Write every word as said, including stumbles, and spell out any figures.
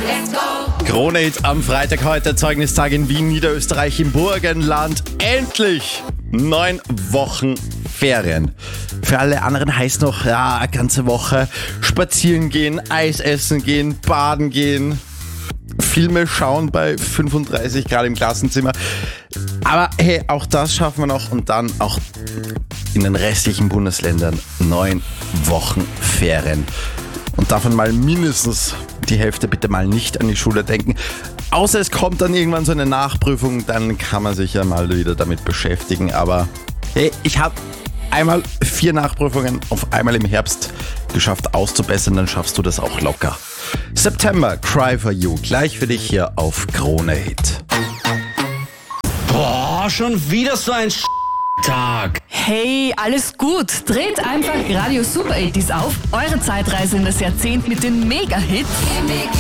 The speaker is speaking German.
Krone-Hit am Freitag heute, Zeugnistag in Wien, Niederösterreich im Burgenland. Endlich neun Wochen Ferien. Für alle anderen heißt noch, ja, eine ganze Woche spazieren gehen, Eis essen gehen, baden gehen, Filme schauen bei fünfunddreißig Grad im Klassenzimmer. Aber hey, auch das schaffen wir noch und dann auch in den restlichen Bundesländern neun Wochen Ferien. Und davon mal mindestens die Hälfte bitte mal nicht an die Schule denken. Außer es kommt dann irgendwann so eine Nachprüfung, dann kann man sich ja mal wieder damit beschäftigen. Aber hey, ich habe einmal vier Nachprüfungen auf einmal im Herbst geschafft auszubessern, dann schaffst du das auch locker. September, Cry for You, gleich für dich hier auf Krone-Hit. Boah, schon wieder so ein Tag. Hey, alles gut. Dreht einfach Radio Super achtzig auf. Eure Zeitreise in das Jahrzehnt mit den Mega-Hits.